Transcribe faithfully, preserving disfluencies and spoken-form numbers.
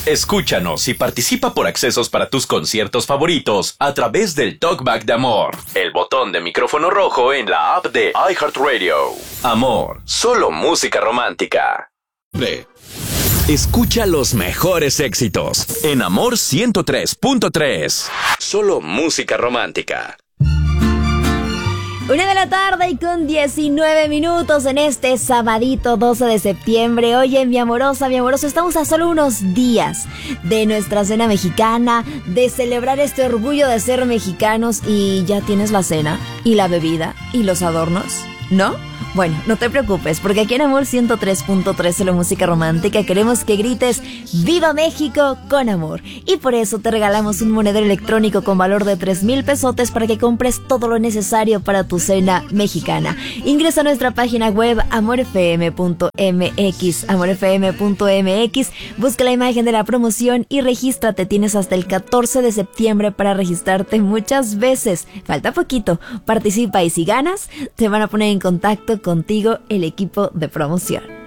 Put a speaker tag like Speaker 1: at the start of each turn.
Speaker 1: Escúchanos y participa por accesos para tus conciertos favoritos a través del Talkback de Amor, el botón de micrófono rojo en la app de iHeartRadio. Amor, solo música romántica. Escucha los mejores éxitos en Amor ciento tres punto tres. Solo música romántica.
Speaker 2: Una de la tarde y con diecinueve minutos en este sabadito doce de septiembre. Oye, mi amorosa, mi amoroso, estamos a solo unos días de nuestra cena mexicana, de celebrar este orgullo de ser mexicanos. Y ya tienes la cena, y la bebida, y los adornos, ¿no? Bueno, no te preocupes, porque aquí en Amor ciento tres punto tres, solo música romántica, queremos que grites ¡Viva México! Con amor. Y por eso te regalamos un monedero electrónico con valor de tres mil pesotes para que compres todo lo necesario para tu cena mexicana. Ingresa a nuestra página web amor f m punto m x, amor f m punto m x, busca la imagen de la promoción y regístrate. Tienes hasta el catorce de septiembre para registrarte muchas veces. Falta poquito. Participa y si ganas, te van a poner en contacto contigo el equipo de promoción.